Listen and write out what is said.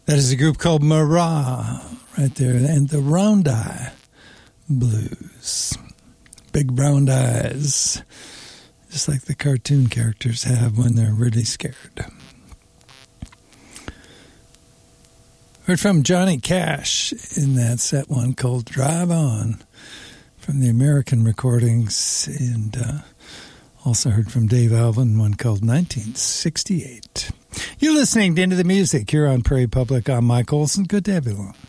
That is a group called Marat, right there, and the Round Eye Blues. Big round eyes, just like the cartoon characters have when they're really scared. Heard from Johnny Cash in that set one called Drive On from the American recordings, and also heard from Dave Alvin, one called 1968. You're listening to Into the Music here on Prairie Public. I'm Mike Olson. Good to have you along.